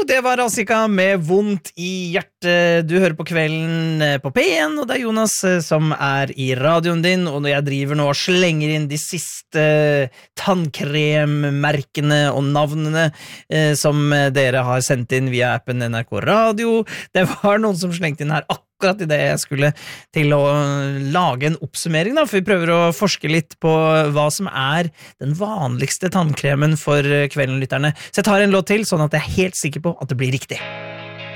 det var Razika med vondt i hjertet. Du hører på Kvelden på P1, og det er Jonas som er i radioen din, og når jeg driver nå og slenger inn de siste tannkremmerkene og navnene som dere har sendt inn via appen NRK Radio. Det var noen som slengte inn her akkurat i det jeg skulle til å lage en oppsummering da, for vi prøver å forske litt på hva som er den vanligste tannkremen for kveldenlytterne. Så jeg tar en låt til, sånn at jeg er helt sikker på at det blir riktig.